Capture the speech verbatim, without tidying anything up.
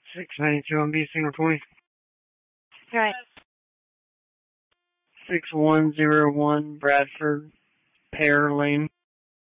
six ninety-two on B, single twenty. Right. six one zero one Bradford, Pear Lane.